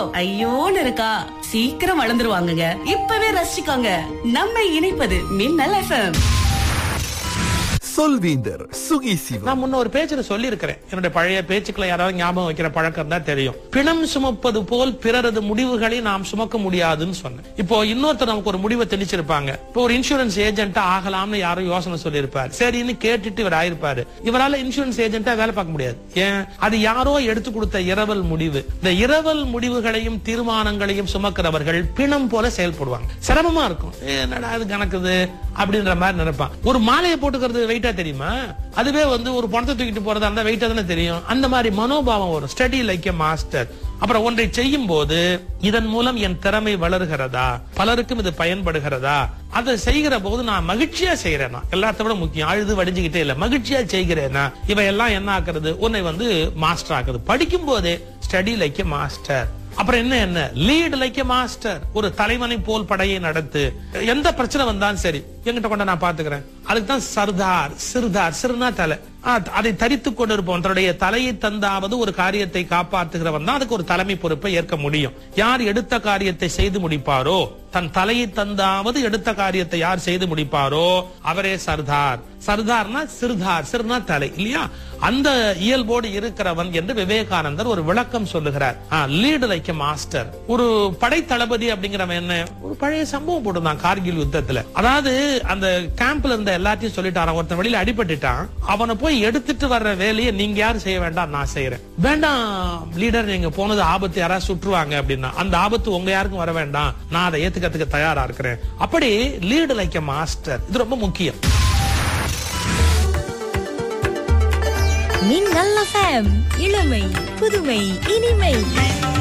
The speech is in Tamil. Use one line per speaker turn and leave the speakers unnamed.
ஐயோன்னு இருக்கா? சீக்கிரம் வளர்ந்துருவாங்கங்க. இப்பவே ரசிச்சுக்கோங்க. நம்மை இணைப்பது மின்னல் FM.
சொல்வீந்தர் சுகிசிவம்.
நான் முன்ன ஒரு பேச்சுல சொல்லி இருக்கிறேன். என்னுடைய பழைய பேச்சுக்களை யாராவது ஞாபகம் வைக்கிற பழக்கம் தான் தெரியும். பிணம் சுமப்பது போல் பிறரது முடிவுகளை நாம் சுமக்க முடியாதுன்னு சொன்னேன். இப்போ இன்னொருத்தர் நமக்கு ஒரு முடிவை தெளிச்சிருப்பாங்க. இப்போ ஒரு இன்சூரன்ஸ் ஏஜென்ட்டா ஆகலாம்னு யாரும் யோசனை சொல்லியிருப்பாரு. சரின்னு கேட்டுட்டு இவர் ஆயிருப்பாரு. இவரால இன்சூரன்ஸ் ஏஜென்ட்டா வேலை பார்க்க முடியாது. ஏன்? அது யாரோ எடுத்து கொடுத்த இரவல் முடிவு. இந்த இரவல் முடிவுகளையும் தீர்மானங்களையும் சுமக்கிறவர்கள் பிணம் போல செயல்படுவாங்க. சிரமமா இருக்கும். என்னடா அது கணக்குது அப்படின்ற மாதிரி நினைப்பான். ஒரு மாலையை போட்டுக்கிறது வெயிட்டா தெரியுமா? அதுவே ஒரு பணத்தை தூக்கிட்டு போறதா இருந்தா வெயிட்டா தானே தெரியும். அந்த மாதிரி மனோபாவம் வரும். Study like a master. அப்புறம் ஒன்றை செய்யும் போது இதன் மூலம் என் திறமை வளர்கிறதா, பலருக்கும் இது பயன்படுகிறதா, அதை செய்கிற போது நான் மகிழ்ச்சியா செய்யறேனா, எல்லாத்த விட முக்கியம் அழுது வடிஞ்சுக்கிட்டே இல்ல, மகிழ்ச்சியா செய்கிறேனா, இவையெல்லாம் என்ன ஆக்குறது? உன்னை மாஸ்டர் ஆக்குது. படிக்கும் போதே ஸ்டடி லைக் எ மாஸ்டர். அப்புறம் என்ன லீட் லைக் எ மாஸ்டர். ஒரு தலைவனை போல் படையை நடத்து. எந்த பிரச்சனை வந்தாலும் சரி என்கிட்ட கொண்ட நான் பாத்துக்கிறேன். அதுக்கு தான் சர்தார். சிறுதார், சிறுனா தலை. அதை தரித்து கொண்டிருப்போம். தன்னுடைய தலையை தந்தாவது ஒரு காரியத்தை காப்பாற்றுகிறவன் தான் அதுக்கு ஒரு தலைமை பொறுப்பை ஏற்க முடியும். யார் எடுத்த காரியத்தை செய்து முடிப்பாரோ, தன் தலையை தந்தாவது எடுத்த காரியத்தை யார் செய்து முடிப்பாரோ அவரே சர்தார். சர்தார்னா சிறுதார், சிறுனா தலை இல்லையா? அந்த இயல்போடு இருக்கிறவன் என்று விவேகானந்தர் ஒரு விளக்கம் சொல்லுகிறார். Lead like a master. ஒரு படை தளபதி அப்படிங்கிறவன் என்ன? ஒரு பழைய சம்பவம் போட்டுதான் கார்கில் யுத்தத்துல. அதாவது அந்த கேம்ப்ல இருந்த எல்லாத்தையும் சொல்லிட்டாராம். ஒருத்தன் வெளியில அடிபட்டுட்டான். அவனை போய் எடுத்துட்டு வர்ற வேலையை நீங்க யாரும் செய்ய வேண்டாம், நான் செய்யறேன். வேண்டாம் லீடர், நீங்க போனது ஆபத்து, யாராவது சுற்றுவாங்க அப்படின்னா அந்த ஆபத்து உங்க யாருக்கும் வர வேண்டாம், நான் அதை ஏத்துக்கிறதுக்கு தயாரா இருக்கிறேன். அப்படி லீட் லைக் எ மாஸ்டர். இது ரொம்ப முக்கியம்.
மின்னல் FM, இளமை புதுமை இனிமை.